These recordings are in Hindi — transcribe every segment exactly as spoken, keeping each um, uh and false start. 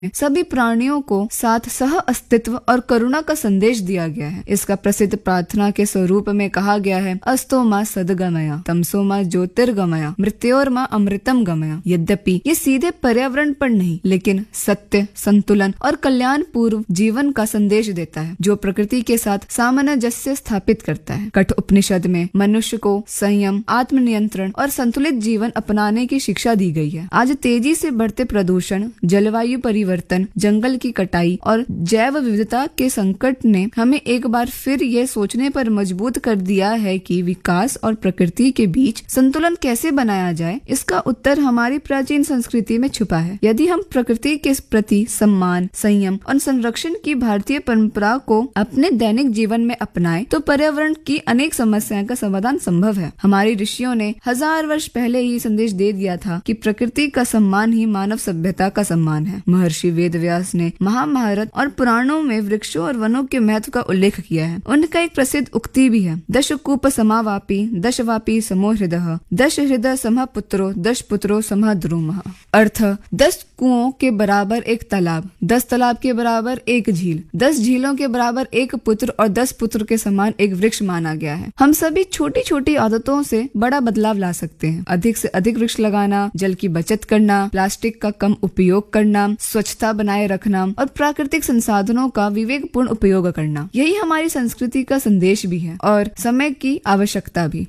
सभी प्राणियों को साथ सह अस्तित्व और करुणा का संदेश दिया गया है। इसका प्रसिद्ध प्रार्थना के स्वरूप में कहा गया है, अस्तो माँ सदगमया, तमसो माँ ज्योतिर्गमया, मृत्योर माँ अमृतम गमया। यद्यपि ये सीधे पर्यावरण पर नहीं, लेकिन सत्य, संतुलन और कल्याण पूर्व जीवन का संदेश देता है, जो प्रकृति के साथ सामंजस्य स्थापित करता है। कठ उपनिषद में मनुष्य को संयम, आत्मनियंत्रण और संतुलित जीवन अपनाने की शिक्षा दी गई है। आज तेजी से बढ़ते प्रदूषण, जलवायु परिवर्तन, जंगल की कटाई और जैव विविधता के संकट ने हमें एक बार फिर ये सोचने पर मजबूर कर दिया है कि विकास और प्रकृति के बीच संतुलन कैसे बनाया जाए। इसका उत्तर हमारी प्राचीन संस्कृति में छुपा है। यदि हम प्रकृति के प्रति सम्मान, संयम और संरक्षण की भारतीय परंपरा को अपने दैनिक जीवन में अपनाएं, तो पर्यावरण की अनेक समस्याओं का समाधान संभव है। हमारी ऋषियों ने हजार वर्ष पहले ही संदेश दे दिया था कि प्रकृति का सम्मान ही मानव सभ्यता का सम्मान है। महर्षि वेदव्यास ने महाभारत और पुराणों में वृक्षों और वनों के महत्व का उल्लेख किया है। उनका एक प्रसिद्ध उक्ति भी है, दश कूप समावापी दशवापी समो हृदय, दश हृदय समः पुत्रो, दश पुत्रो समः द्रुमः। अर्थ, दस कुओं के बराबर एक तालाब, दस तालाब के बराबर एक झील, दस झीलों के बराबर एक पुत्र और दस पुत्र के समान एक वृक्ष माना गया है। हम सभी छोटी छोटी आदतों से बड़ा बदलाव ला सकते हैं। अधिक से अधिक वृक्ष लगाना, जल की बचत करना, प्लास्टिक का कम उपयोग करना, स्वच्छता बनाए रखना और प्राकृतिक संसाधनों का विवेकपूर्ण उपयोग करना, यही हमारी संस्कृति का संदेश भी है और समय की आवश्यकता भी।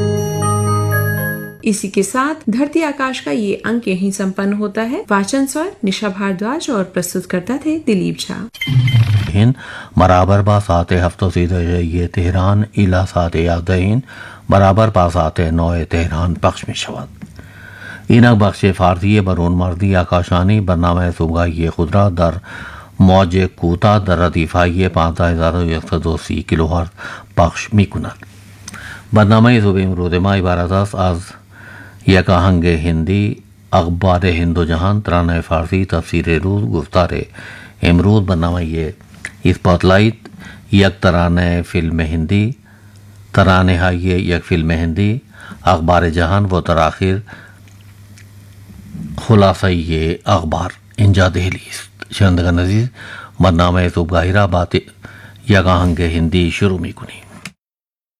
इसी के साथ धरती आकाश का ये अंक यहीं संपन्न होता है। वाचन स्वर निशा भारद्वाज और प्रस्तुत करता थे दिलीप झा। हिन बराबर पास आते हफ्तों से ये तेहरान इला साते यादहीन बराबर पास आते नौए तेहरान पक्ष में शवद इनक बख्शे फारसी बरून मर्दी आकाशानी बरनामा सुबह ये खुदरा दर मौज कूता दर रतीफ़ा ये पाँच हजार एक सौ दो सी किलो हर्ट पक्ष में कुनत बरनामा सुबह इमरूदमा इबारत आज यकाहंग हिंदी अखबार हिंदो जहान तराना फारसी तफसीर रूज गुफ्तार इमरूद बरनामा ये स्पॉटलाइट यक तराने फिल्म हिंदी तराने हा ये यक फिल्म हिंदी अखबार जहान व तराखिर खुलासा ये अखबार इंजा दहली शंदगा नजीर बदनामा सुबगाहिरा बात यकाहंग हिंदी शुरू में कुनी।